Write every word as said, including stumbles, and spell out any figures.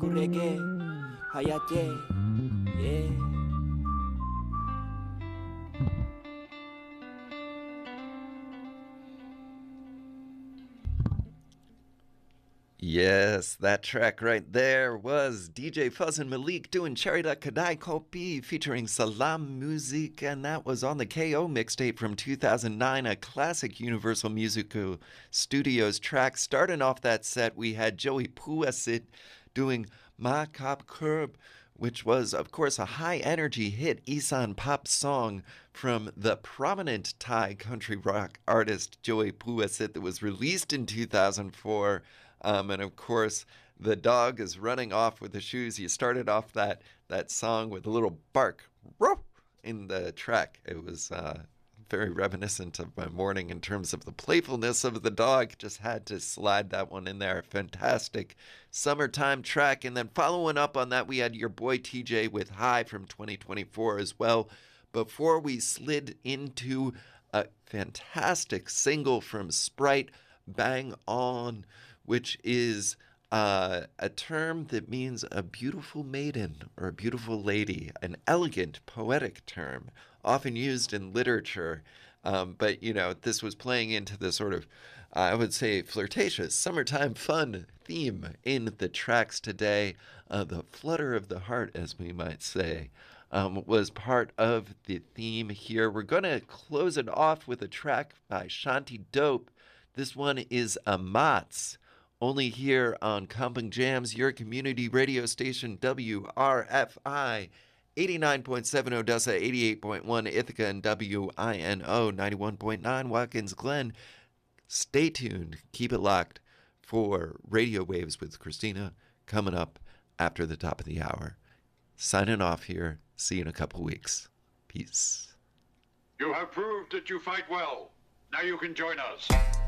reggae, hayate, yeah. Yes, that track right there was D J Fuzz and Malik doing Charida Kadai Kopi featuring Salam Music, and that was on the K O mixtape from two thousand nine, a classic Universal Musical Studios track. Starting off that set, we had Joey Puasit doing Ma Kap Curb, which was, of course, a high-energy hit Isan pop song from the prominent Thai country rock artist Joey Puasit that was released in two thousand four. Um, and of course, the dog is running off with the shoes. You started off that, that song with a little bark in the track. It was uh, very reminiscent of my morning in terms of the playfulness of the dog. Just had to slide that one in there. Fantastic summertime track. And then following up on that, we had your boy T J with High from twenty twenty-four as well. Before we slid into a fantastic single from Sprite, Bang On, which is uh, a term that means a beautiful maiden or a beautiful lady, an elegant, poetic term, often used in literature. Um, but, you know, this was playing into the sort of, uh, I would say, flirtatious, summertime fun theme in the tracks today. Uh, the flutter of the heart, as we might say, um, was part of the theme here. We're going to close it off with a track by Shanti Dope. This one is Amats, only here on Comping Jams, your community radio station, W R F I, eighty-nine point seven Odessa, eighty-eight point one Ithaca, and W I N O, ninety-one point nine Watkins Glen. Stay tuned. Keep it locked for Radio Waves with Christina coming up after the top of the hour. Signing off here. See you in a couple weeks. Peace. You have proved that you fight well. Now you can join us.